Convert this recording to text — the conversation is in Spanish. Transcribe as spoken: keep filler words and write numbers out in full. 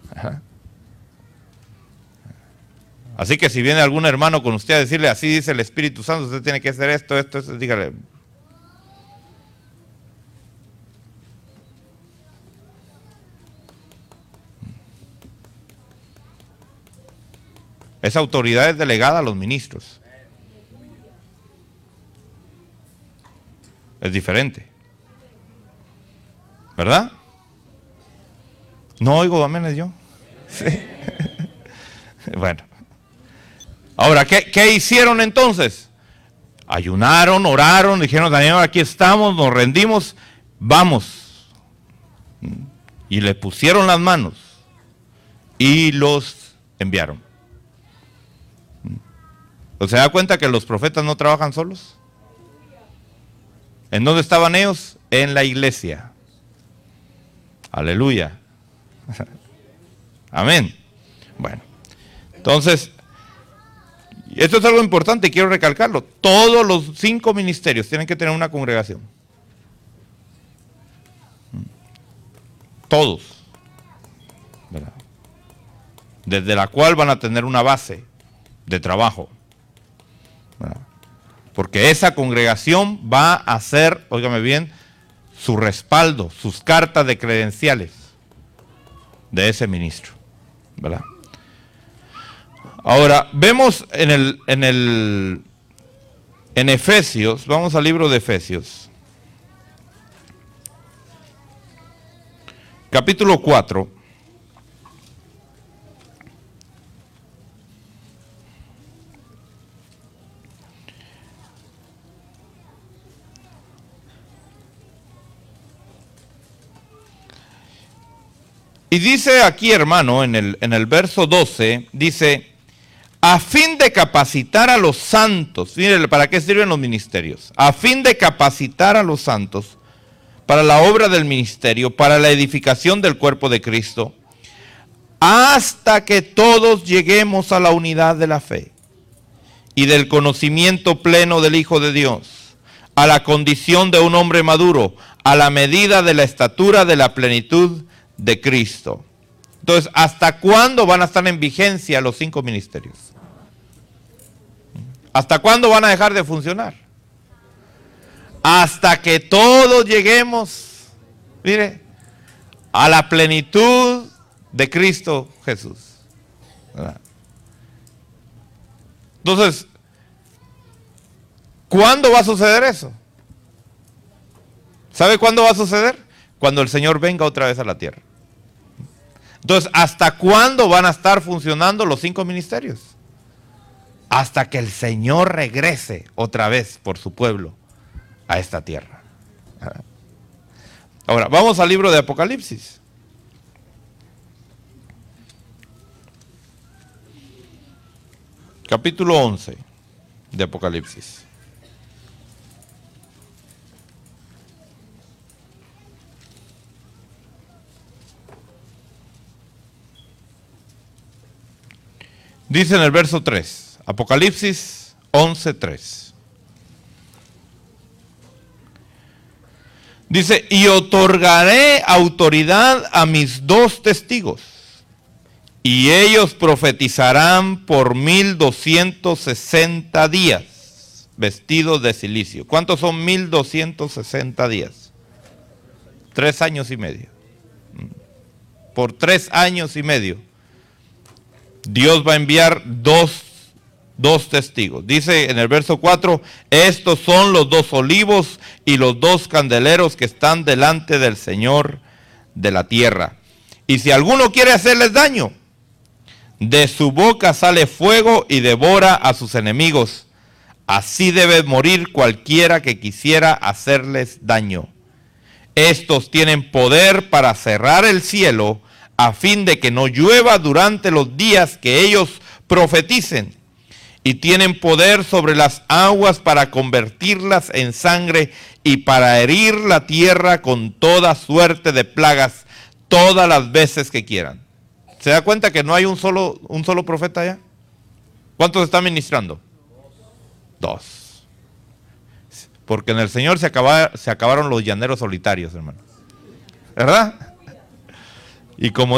Ajá. Así que si viene algún hermano con usted a decirle, así dice el Espíritu Santo, usted tiene que hacer esto, esto, esto, dígale. Esa autoridad es delegada a los ministros. Es diferente. ¿Verdad? No oigo aménes yo. Sí. Bueno. Ahora, ¿qué, ¿qué hicieron entonces? Ayunaron, oraron, dijeron, Daniel, aquí estamos, nos rendimos, vamos. Y le pusieron las manos y los enviaron. ¿O se da cuenta que los profetas no trabajan solos? ¿En dónde estaban ellos? En la iglesia. Aleluya. Amén. Bueno, entonces, esto es algo importante y quiero recalcarlo. Todos los cinco ministerios tienen que tener una congregación. Todos. ¿Verdad? Desde la cual van a tener una base de trabajo. ¿Verdad? Porque esa congregación va a ser, óigame bien, su respaldo, sus cartas de credenciales de ese ministro, ¿verdad? Ahora, vemos en el, en el, en Efesios, vamos al libro de Efesios, capítulo cuatro. Y dice aquí, hermano, en el, en el verso doce, dice, a fin de capacitar a los santos, miren, ¿para qué sirven los ministerios? A fin de capacitar a los santos para la obra del ministerio, para la edificación del cuerpo de Cristo, hasta que todos lleguemos a la unidad de la fe y del conocimiento pleno del Hijo de Dios, a la condición de un hombre maduro, a la medida de la estatura de la plenitud de Cristo. Entonces, ¿hasta cuándo van a estar en vigencia los cinco ministerios? ¿Hasta cuándo van a dejar de funcionar? Hasta que todos lleguemos, mire, a la plenitud de Cristo Jesús. ¿Verdad? Entonces, ¿cuándo va a suceder eso? ¿Sabe cuándo va a suceder? Cuando el Señor venga otra vez a la tierra. Entonces, ¿hasta cuándo van a estar funcionando los cinco ministerios? Hasta que el Señor regrese otra vez por su pueblo a esta tierra. Ahora, vamos al libro de Apocalipsis. Capítulo once de Apocalipsis. Dice en el verso tres, Apocalipsis once, tres. Dice, y otorgaré autoridad a mis dos testigos, y ellos profetizarán por mil doscientos sesenta días, vestidos de cilicio. ¿Cuántos son mil doscientos sesenta días? Tres años y medio. Por tres años y medio. Dios va a enviar dos, dos testigos. Dice en el verso cuatro, estos son los dos olivos y los dos candeleros que están delante del Señor de la tierra. Y si alguno quiere hacerles daño, de su boca sale fuego y devora a sus enemigos. Así debe morir cualquiera que quisiera hacerles daño. Estos tienen poder para cerrar el cielo, a fin de que no llueva durante los días que ellos profeticen, y tienen poder sobre las aguas para convertirlas en sangre y para herir la tierra con toda suerte de plagas todas las veces que quieran. ¿Se da cuenta que no hay un solo, un solo profeta allá? ¿Cuántos están ministrando? Dos. Porque en el Señor se, acaba, se acabaron los llaneros solitarios, hermano. ¿Verdad? Y como